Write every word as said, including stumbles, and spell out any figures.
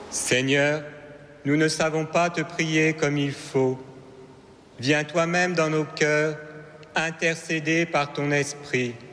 Seigneur, nous ne savons pas te prier comme il faut. Viens toi-même dans nos cœurs, intercéder par ton esprit.